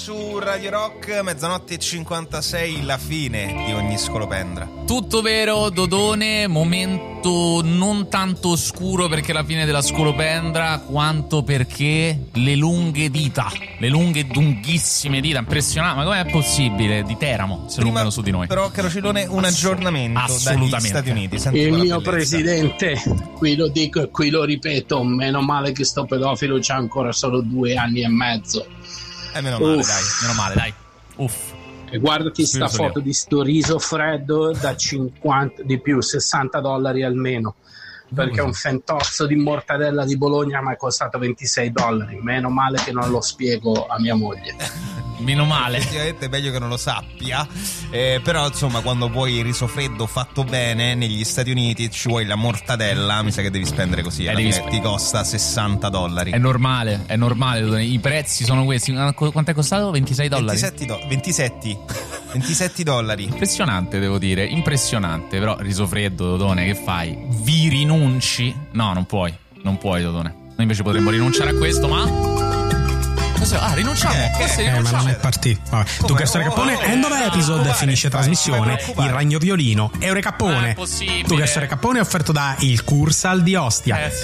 Su Radio Rock, mezzanotte e 56, la fine di ogni scolopendra. Tutto vero, Dodone, momento non tanto oscuro perché la fine della scolopendra, quanto perché le lunghe dita, le lunghe lunghissime dita, impressionante, ma com'è possibile? Di Teramo si allungano su di noi. Però, caro Cilone, un aggiornamento dagli Stati Uniti. Il mio presidente, qui lo dico e qui lo ripeto, meno male che sto pedofilo c'ha ancora solo 2 anni e mezzo. Meno male, dai. Meno male, dai. Uff. E guardati sta foto di sto riso freddo da 50 di più, $60 almeno. Perché un fentozzo di mortadella di Bologna mi è costato $26. Meno male che non lo spiego a mia moglie. Meno male. Effettivamente è meglio che non lo sappia. Però insomma, quando vuoi il riso freddo fatto bene negli Stati Uniti ci vuoi la mortadella, mi sa che devi spendere così. Ti costa $60. È normale. I prezzi sono questi. Quanto è costato? $26? 27 dollari. Impressionante, devo dire, impressionante. Però riso freddo, Dodone, che fai? Vi rinunci? No, non puoi, Dodone. Noi invece potremmo rinunciare a questo, ma... rinunciamo. Ma non è partito. Tu che storia Cappone, end of episode, finisce trasmissione. Il ragno violino. Eure Cappone. Tu che storia Cappone è offerto da il Cursal di Ostia.